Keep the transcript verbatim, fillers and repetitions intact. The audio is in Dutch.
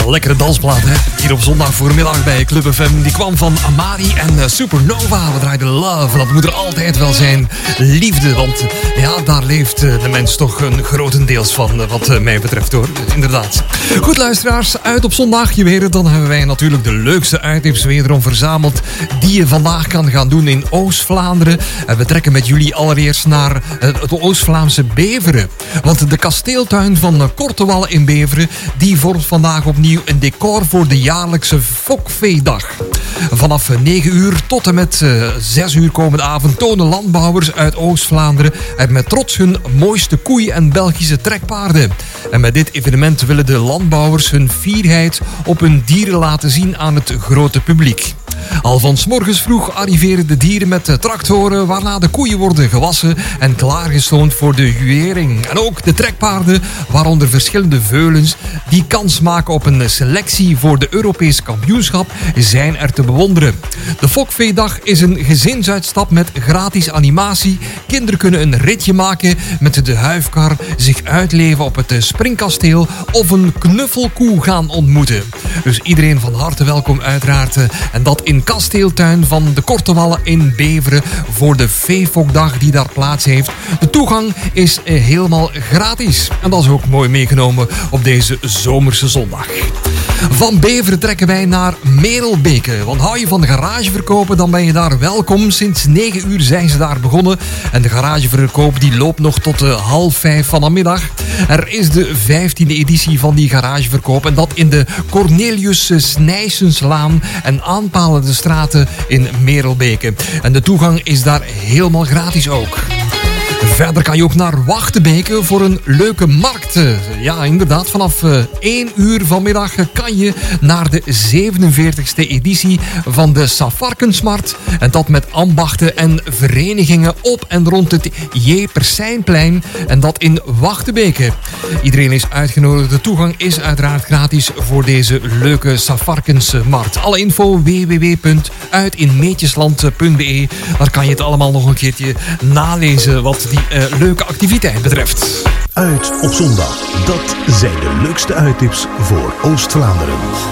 lekkere dansplaat, hè? Hier op zondag voormiddag bij Club F M. Die kwam van Amari en uh, Supernova. We draaiden Love. Dat moet er altijd wel zijn. Liefde, want ja, daar leeft uh, de mens toch een grotendeels van, uh, wat uh, mij betreft, hoor. Inderdaad. Goed, luisteraars. Uit op zondag. Je weet het, dan hebben wij natuurlijk de leukste uittips wederom verzameld die je vandaag kan gaan doen in Oost-Vlaanderen. En we trekken met jullie allereerst naar uh, het Oost-Vlaamse Beveren. Want de kasteeltuin van uh, Kortewallen in Beveren, die vormt vandaag opnieuw een decor voor de jaarlijkse Fokveedag. Vanaf negen uur tot en met uh, zes uur komende avond tonen landbouwers uit Oost-Vlaanderen en met trots hun mooiste koeien en Belgische trekpaarden. En met dit evenement willen de landbouwers hun fierheid op hun dieren laten zien aan het grote publiek. Al van 's morgens vroeg arriveren de dieren met de tractoren, waarna de koeien worden gewassen en klaargestoomd voor de huering. En ook de trekpaarden, waaronder verschillende veulens, die kans maken op een selectie voor de Europese kampioenschap, zijn er te bewonderen. De Fokveedag is een gezinsuitstap met gratis animatie. Kinderen kunnen een ritje maken met de huifkar, zich uitleven op het springkasteel of een knuffelkoe gaan ontmoeten. Dus iedereen van harte welkom uiteraard. En dat in kasteeltuin van de Kortewallen in Beveren voor de Veefokdag die daar plaats heeft. De toegang is helemaal gratis. En dat is ook mooi meegenomen op deze zomerse zondag. Van Beveren trekken wij naar Merelbeke. Want hou je van de garageverkopen, dan ben je daar welkom. Sinds negen uur zijn ze daar begonnen. En de garageverkoop die loopt nog tot uh, half vijf van de middag. Er is de vijftiende editie van die garageverkoop. En dat in de Cornelius Snijsenslaan en aanpalende straten in Merelbeke. En de toegang is daar helemaal gratis ook. Verder kan je ook naar Wachtebeke voor een leuke markt. Ja, inderdaad, vanaf één uur vanmiddag kan je naar de zevenenveertigste editie van de Savarkensmarkt. En dat met ambachten en verenigingen op en rond het J. Persijnplein. En dat in Wachtebeke. Iedereen is uitgenodigd. De toegang is uiteraard gratis voor deze leuke Savarkensmarkt. Alle info w w w punt uit in meetjesland punt b e. Daar kan je het allemaal nog een keertje nalezen wat die uh, leuke activiteit betreft. Uit op zondag. Dat zijn de leukste uittips voor Oost-Vlaanderen.